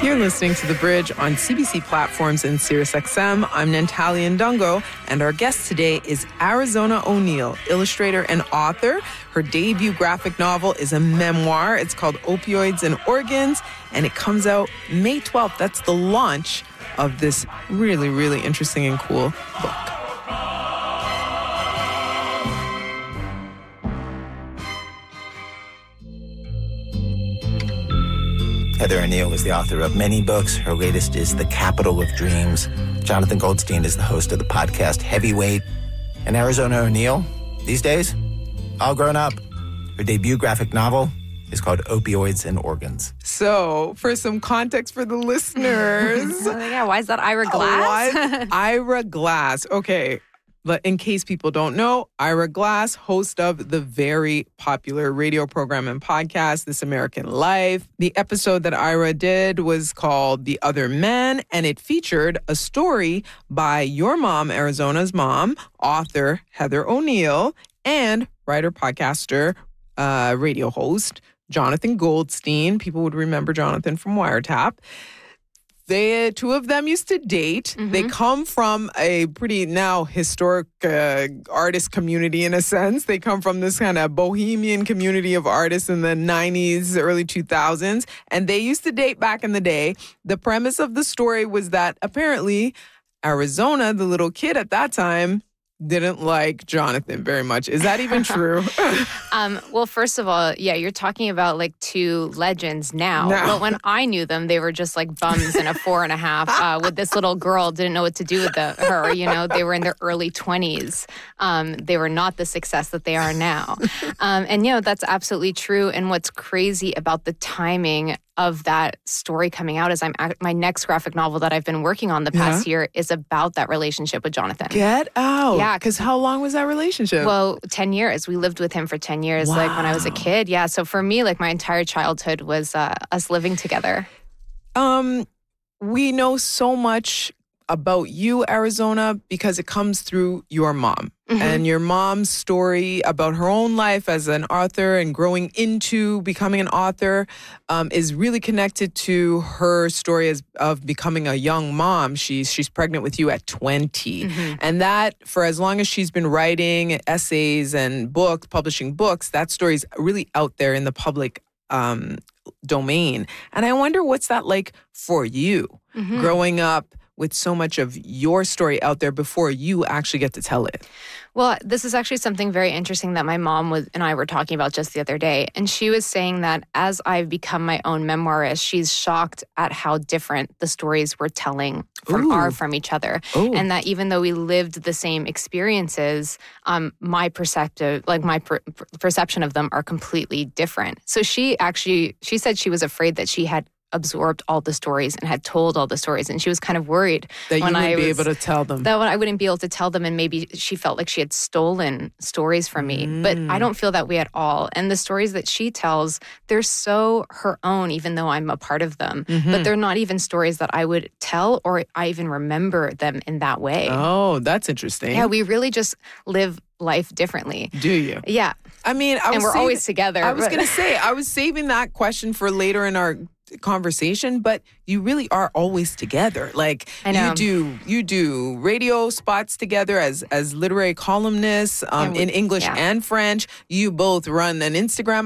You're listening to The Bridge on CBC platforms and SiriusXM. I'm Nantali Ndungo, and our guest today is Arizona O'Neal, illustrator and author. Her debut graphic novel is a memoir. It's called Opioids and Organs, and it comes out May 12th. That's the launch of this really, really interesting and cool book. Heather O'Neal is the author of many books. Her latest is The Capital of Dreams. Jonathan Goldstein is the host of the podcast Heavyweight. And Arizona O'Neal, these days, all grown up. Her debut graphic novel is called Opioids and Organs. So, for some context for the listeners. Why is that Ira Glass? Ira Glass. Okay. But in case people don't know, Ira Glass, host of the very popular radio program and podcast, This American Life. The episode that Ira did was called The Other Man, and it featured a story by your mom, Arizona's mom, author Heather O'Neal, and writer, podcaster, radio host Jonathan Goldstein. People would remember Jonathan from Wiretap. Two of them used to date. Mm-hmm. They come from a pretty now historic artist community in a sense. They come from this kind of bohemian community of artists in the 90s, early 2000s. And they used to date back in the day. The premise of the story was that apparently Arizona, the little kid at that time, didn't like Jonathan very much. Is that even true? Well, first of all, yeah, you're talking about like two legends now. But when I knew them, they were just like bums in a 4.5 with this little girl, didn't know what to do with her. You know, they were in their early 20s. They were not the success that they are now. And, you know, that's absolutely true. And what's crazy about the timing of that story coming out is my next graphic novel that I've been working on the past year is about that relationship with Jonathan. Get out. Yeah. Because how long was that relationship? Well, 10 years. We lived with him for 10 years, like when I was a kid. Yeah. So for me, like my entire childhood was us living together. We know so much about you, Arizona, because it comes through your mom. Mm-hmm. And your mom's story about her own life as an author and growing into becoming an author is really connected to her story of becoming a young mom. She's pregnant with you at 20. Mm-hmm. And that, for as long as she's been writing essays and books, publishing books, that story's really out there in the public domain. And I wonder what's that like for you, growing up with so much of your story out there before you actually get to tell it? Well, this is actually something very interesting that my mom and I were talking about just the other day. And she was saying that as I've become my own memoirist, she's shocked at how different the stories we're telling are from each other. Ooh. And that even though we lived the same experiences, my perception of them are completely different. So she said she was afraid that she had absorbed all the stories and had told all the stories. And she was kind of worried that you wouldn't be able to tell them. That I wouldn't be able to tell them, and maybe she felt like she had stolen stories from me. But I don't feel that way at all. And the stories that she tells, they're so her own, even though I'm a part of them. Mm-hmm. But they're not even stories that I would tell or I even remember them in that way. Oh, that's interesting. Yeah, we really just live life differently. Do you? Yeah. I mean, we're always together. I was going to say, I was saving that question for later in our conversation, but you really are always together. Like, I know. You do radio spots together as literary columnists in English and French. You both run an Instagram